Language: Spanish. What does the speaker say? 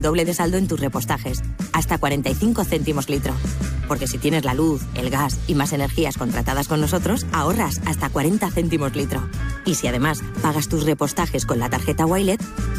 Doble de saldo en tus repostajes, hasta 45 céntimos litro. Porque si tienes la luz, el gas y más energías contratadas con nosotros, ahorras hasta 40 céntimos litro. Y si además pagas tus repostajes con la tarjeta Wilet,